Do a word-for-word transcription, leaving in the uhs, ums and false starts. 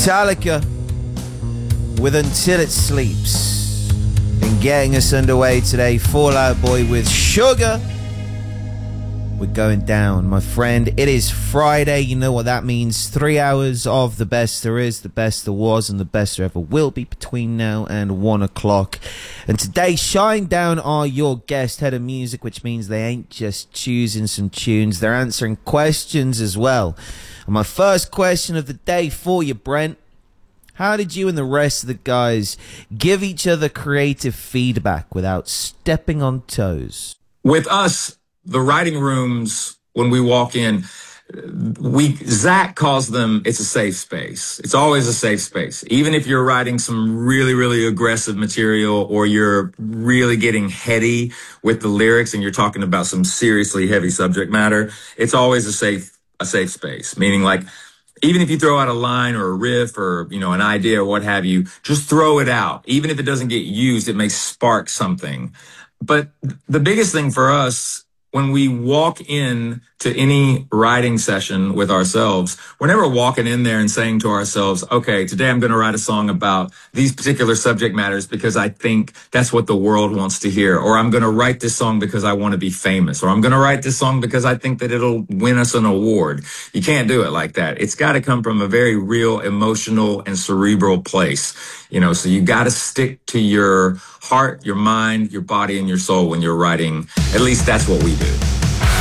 Metallica with Until It Sleeps. And getting us underway today, Fall Out Boy with Sugar. We're going down, my friend. It is Friday. You know what that means. Three hours of the best there is, the best there was, and the best there ever will be between now and one o'clock. And today, Shinedown are your guest head of music, which means they ain't just choosing some tunes. They're answering questions as well. And my first question of the day for you, Brent. How did you and the rest of the guys give each other creative feedback without stepping on toes? With us, the writing rooms, when we walk in, we Zach calls them, it's a safe space. It's always a safe space. Even if you're writing some really, really aggressive material or you're really getting heady with the lyrics and you're talking about some seriously heavy subject matter, it's always a safe, a safe space. Meaning, like, even if you throw out a line or a riff or, you know, an idea or what have you, just throw it out. Even if it doesn't get used, it may spark something. But the biggest thing for us, when we walk in to any writing session with ourselves, we're never walking in there and saying to ourselves, okay, today I'm going to write a song about these particular subject matters because I think that's what the world wants to hear. Or I'm going to write this song because I want to be famous. Or I'm going to write this song because I think that it'll win us an award. You can't do it like that. It's got to come from a very real, emotional, and cerebral place. You know, so you got to stick to your heart, your mind, your body, and your soul when you're writing. At least that's what we do.